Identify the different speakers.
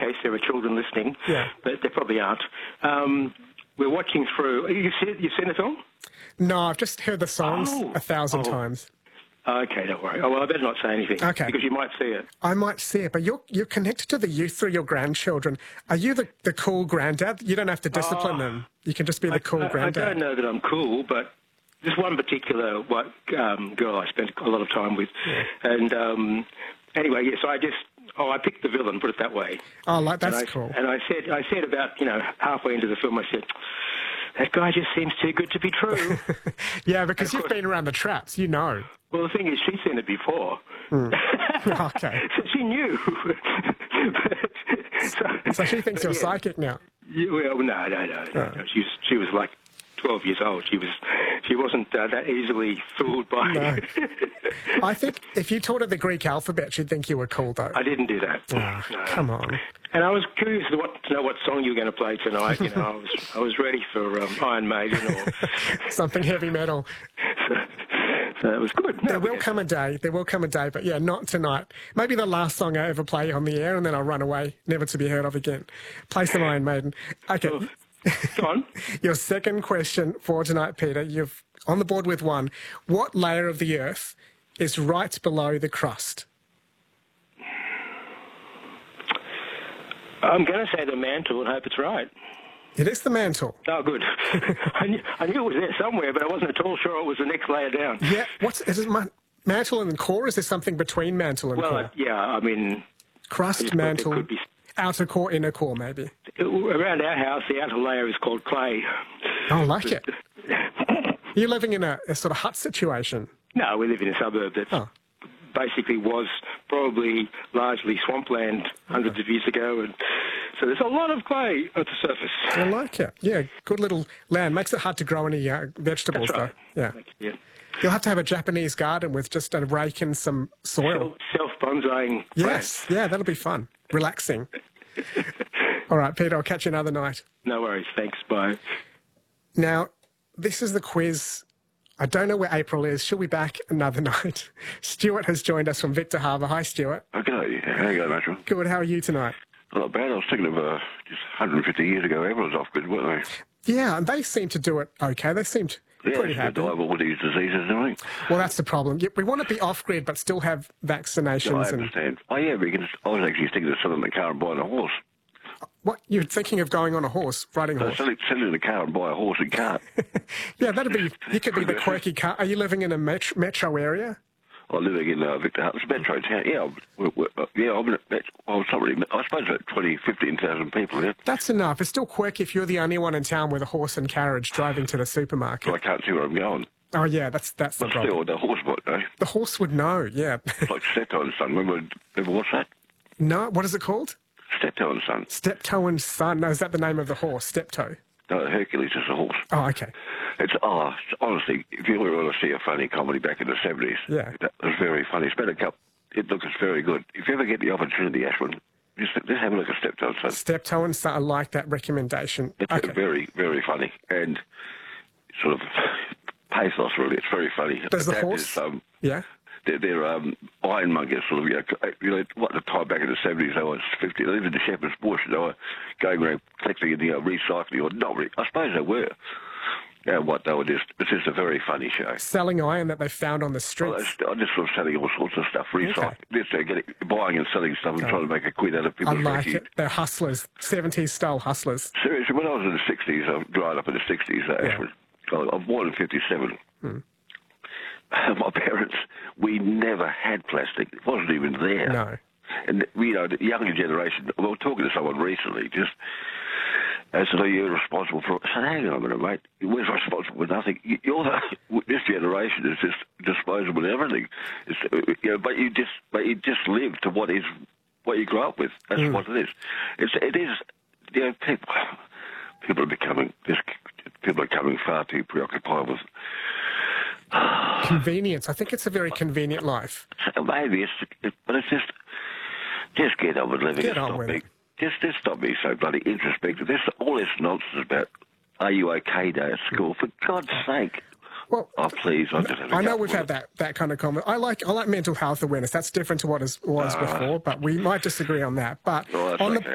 Speaker 1: case there are children listening,
Speaker 2: Yeah.
Speaker 1: but there probably aren't. We're watching through. You've seen the film?
Speaker 2: No, I've just heard the songs 1,000 times.
Speaker 1: Okay, don't worry. Oh, well, I better not say anything.
Speaker 2: Okay.
Speaker 1: Because you might see it.
Speaker 2: I might see it, but you're connected to the youth through your grandchildren. Are you the cool granddad? You don't have to discipline them. You can just be the cool granddad.
Speaker 1: I don't know that I'm cool, but there's one particular girl I spent a lot of time with. Yeah. And anyway, yes, I picked the villain, put it that way.
Speaker 2: Oh, that's cool.
Speaker 1: And I said about, halfway into the film, I said, that guy just seems too good to be true.
Speaker 2: Yeah, because you've been around the traps, you know.
Speaker 1: Well, the thing is, she's seen it before.
Speaker 2: Okay.
Speaker 1: So she knew.
Speaker 2: so she thinks you're psychic now.
Speaker 1: Yeah, well, no. She was like 12 years old. She wasn't that easily fooled by...
Speaker 2: No. I think if you taught her the Greek alphabet, she'd think you were cool, though.
Speaker 1: I didn't do that.
Speaker 2: No. Come on.
Speaker 1: And I was curious to know what song you were going to play tonight. I was ready for Iron Maiden or...
Speaker 2: something heavy metal.
Speaker 1: So it was good.
Speaker 2: There will come a day, but yeah, not tonight. Maybe the last song I ever play on the air, and then I'll run away, never to be heard of again. Play some Iron Maiden. Okay.
Speaker 1: Oh. Go on.
Speaker 2: Your second question for tonight, Peter. You've on the board with one. What layer of the Earth is right below the crust?
Speaker 1: I'm going to say the mantle and hope it's right.
Speaker 2: It is the mantle.
Speaker 1: Oh, good. I knew it was there somewhere, but I wasn't at all sure it was the next layer down.
Speaker 2: Yeah. Is it mantle and core? Is there something between mantle and core?
Speaker 1: Well, yeah, I mean...
Speaker 2: Crust, mantle, outer core, inner core, maybe.
Speaker 1: Around our house, the outer layer is called clay.
Speaker 2: Oh, I like it. You're living in a sort of hut situation?
Speaker 1: No, we live in a suburb that basically was probably largely swampland hundreds of years ago, and so there's a lot of clay at the surface.
Speaker 2: I like it. Yeah, good little land. Makes it hard to grow any vegetables,
Speaker 1: That's right.
Speaker 2: though. Yeah. You'll have to have a Japanese garden with just a rake and some soil.
Speaker 1: Self-bonsaiing.
Speaker 2: Yes, yeah, that'll be fun. Relaxing. All right, Peter, I'll catch you another night.
Speaker 1: No worries. Thanks. Bye.
Speaker 2: Now, this is the quiz. I don't know where April is. She'll be back another night. Stuart has joined us from Victor Harbour. Hi, Stuart.
Speaker 3: Okay. How you going, Rachel?
Speaker 2: Good. How are you tonight?
Speaker 3: Not bad. I was thinking of just 150 years ago, everyone was off grid, weren't
Speaker 2: they? Yeah, and they seem to do it okay. They seemed pretty happy.
Speaker 3: Die of all these diseases and everything.
Speaker 2: Well, that's the problem. We want to be off-grid but still have vaccinations.
Speaker 3: No, I understand. Oh, yeah, because I was actually thinking of selling the car and buying a horse.
Speaker 2: What? You're thinking of going on a horse, riding a horse?
Speaker 3: Selling the car and buy a horse and cart.
Speaker 2: Yeah, that'd be... You could be the quirky car. Are you living in a metro area?
Speaker 3: I'm living in Victor Harbour. It's a metro town. Yeah, I'm in I suppose about 15,000 people here.
Speaker 2: That's enough. It's still quirky if you're the only one in town with a horse and carriage driving to the supermarket.
Speaker 3: Well, I can't see where I'm going.
Speaker 2: Oh, yeah, that's the problem.
Speaker 3: Still, the horse might know.
Speaker 2: The horse would know, yeah.
Speaker 3: Like Steptoe and Son. Remember what's that?
Speaker 2: No, what is it called?
Speaker 3: Steptoe and Son.
Speaker 2: Steptoe and Son. No, is that the name of the horse? Steptoe?
Speaker 3: No, Hercules is a horse.
Speaker 2: Oh, okay.
Speaker 3: It's honestly, if you ever want to see a funny comedy back in the 70s, that was very funny. It looks very good. If you ever get the opportunity, Ashwin, just have a look at Steptoe and Son.
Speaker 2: Steptoe and Son, I like that recommendation.
Speaker 3: It's very, very funny. And sort of pathos, really. It's very funny.
Speaker 2: Does the horse?
Speaker 3: They're ironmongers, sort of, what the time back in the 70s, they were 50, they lived in the Shepherd's Bush, they were going around collecting and recycling, or not really, I suppose they were. What they were it's just a very funny show.
Speaker 2: Selling iron that they found on the streets?
Speaker 3: Well, I just sort of selling all sorts of stuff, recycling, buying and selling stuff and trying to make a quid out of people.
Speaker 2: I like it. They're hustlers, 70s style hustlers.
Speaker 3: Seriously, when I was in the 60s, I growing up in the 60s, I'm born in 57. My parents, we never had plastic. It wasn't even there.
Speaker 2: No.
Speaker 3: And, the younger generation, we were talking to someone recently, just as though you're responsible for... I said, hang on a minute, mate. We're responsible for nothing. This generation is just disposable in everything. But you just live to what you grow up with. That's what it is. It is, people are becoming far too preoccupied with...
Speaker 2: Convenience. I think it's a very convenient life.
Speaker 3: Maybe but it's just get on with living.
Speaker 2: Get on with it.
Speaker 3: Just stop being so bloody introspective. All this nonsense about are you okay day at school, for God's sake.
Speaker 2: Well,
Speaker 3: please,
Speaker 2: I know we've had that kind of comment. I like mental health awareness. That's different to what was before, but we might disagree on that. But on the